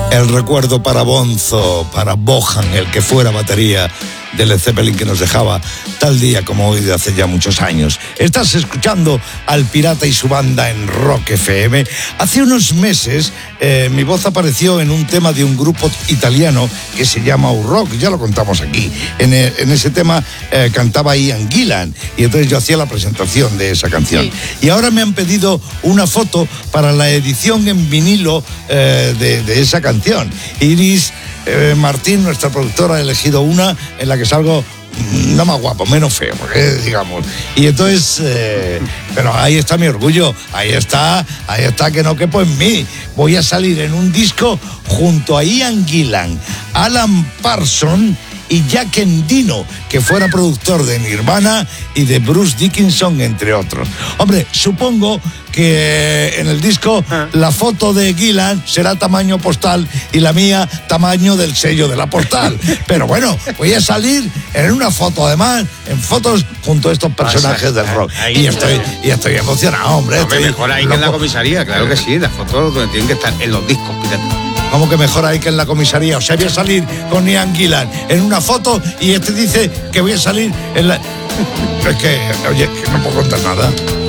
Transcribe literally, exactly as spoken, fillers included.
El recuerdo para Bonzo, para Bohan, el que fuera batería de Led Zeppelin, que nos dejaba tal día como hoy de hace ya muchos años. Estás escuchando al Pirata y su banda en Rock F M. Hace unos meses eh, mi voz apareció en un tema de un grupo italiano que se llama U-Rock, ya lo contamos aquí. En, el, en ese tema eh, cantaba Ian Gillan y entonces yo hacía la presentación de esa canción. Sí. Y ahora me han pedido una foto para la edición en vinilo eh, de, de esa canción. Iris eh, Martín, nuestra productora, ha elegido una en la que salgo no más guapo, menos feo, porque, digamos. Y entonces, eh, pero ahí está mi orgullo, ahí está, ahí está que no quepo en mí. Voy a salir en un disco junto a Ian Gillan, Alan Parsons y Jack Endino, que fuera productor de Nirvana y de Bruce Dickinson, entre otros. Hombre, supongo que en el disco ah. la foto de Gillan será tamaño postal y la mía tamaño del sello de la postal. Pero bueno, voy a salir en una foto, además, en fotos junto a estos personajes del rock. Ahí, y estoy y estoy emocionado, hombre. No, estoy mejor ahí loco. Que en la comisaría, claro que sí, las fotos donde tienen que estar en los discos, pirata. ¿Cómo que mejor ahí que en la comisaría? O sea, voy a salir con Ian Gillan en una foto y este dice que voy a salir en la... Es que, oye, que no puedo contar nada.